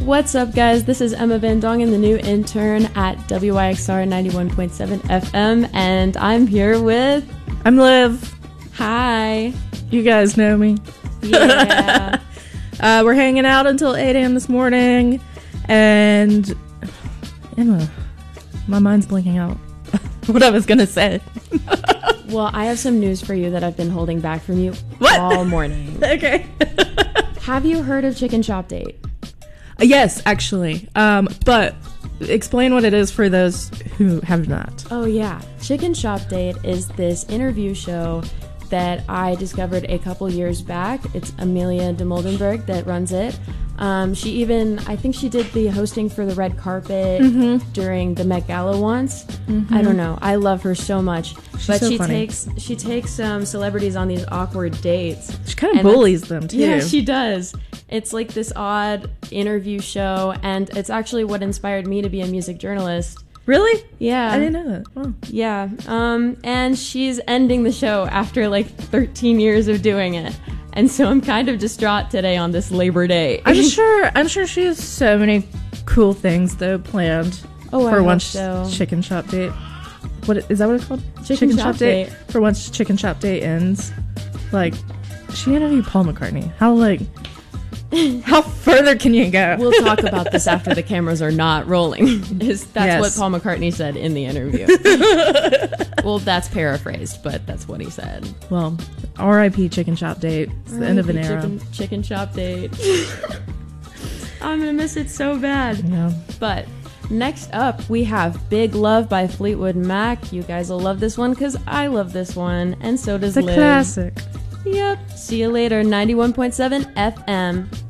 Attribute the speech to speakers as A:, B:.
A: What's up, guys? This is Emma Van Dongen, the new intern at WYXR 91.7 FM, and I'm here with...
B: I'm Liv.
A: Hi.
B: You guys know me.
A: Yeah.
B: We're hanging out until 8 a.m. this morning, and... Emma, my mind's blinking out what I was going to say.
A: Well, I have some news for you that I've been holding back from you all morning.
B: Okay.
A: Have you heard of Chicken Shop Date?
B: Yes, actually. But explain what it is for those who have not.
A: Oh, yeah. Chicken Shop Date is this interview show that I discovered a couple years back. It's Amelia de Moldenberg that runs it. I think she did the hosting for the red carpet during the Met Gala once. I don't know. I love her so much. But
B: so
A: she
B: funny.
A: takes celebrities on these awkward dates.
B: She kind of bullies them, too.
A: Yeah, she does. It's like this odd interview show, and it's actually what inspired me to be a music journalist.
B: Really?
A: Yeah.
B: I didn't know that. Oh.
A: Yeah. And she's ending the show after like 13 years of doing it. And so I'm kind of distraught today on this Labor Day.
B: I'm sure she has so many cool things though planned for once Chicken Shop Date. What is that? What it's called?
A: Chicken Shop Date.
B: For once Chicken Shop Date ends. Like, she interviewed Paul McCartney. How further can you go?
A: We'll talk about this after the cameras are not rolling. That's what Paul McCartney said in the interview. Well, that's paraphrased, but that's what he said.
B: Well, R.I.P. Chicken Shop Date. It's the end of an era.
A: Chicken Shop Date. I'm gonna miss it so bad.
B: Yeah.
A: But next up, we have Big Love by Fleetwood Mac. You guys will love this one because I love this one, and so does Liv.
B: It's a classic.
A: Yep. See you later, 91.7 FM.